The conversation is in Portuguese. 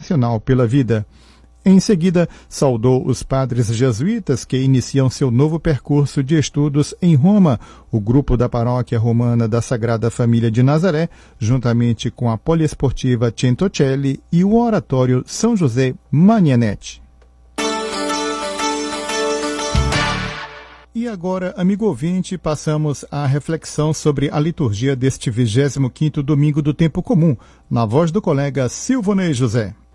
Internacional pela Vida. Em seguida, saudou os padres jesuítas que iniciam seu novo percurso de estudos em Roma, o grupo da Paróquia Romana da Sagrada Família de Nazaré, juntamente com a Poliesportiva Centocelli e o Oratório São José Magnanetti. E agora, amigo ouvinte, passamos à reflexão sobre a liturgia deste 25º domingo do tempo comum, na voz do colega Silvonei José.